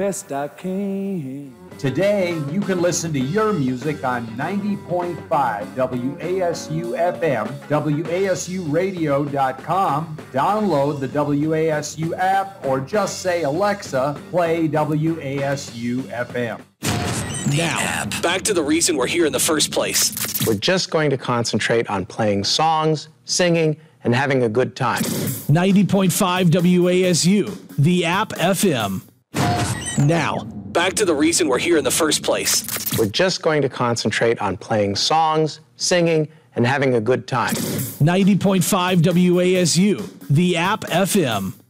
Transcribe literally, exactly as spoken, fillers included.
best I can. Today, you can listen to your music on ninety point five W A S U F M, W A S U radio dot com, download the W A S U app, or just say, Alexa, play W A S U F M. Now, back to the reason we're here in the first place. We're just going to concentrate on playing songs, singing, and having a good time. ninety point five W A S U, the app F M. Now, back to the reason we're here in the first place. We're just going to concentrate on playing songs, singing, and having a good time. ninety point five W A S U, the app F M.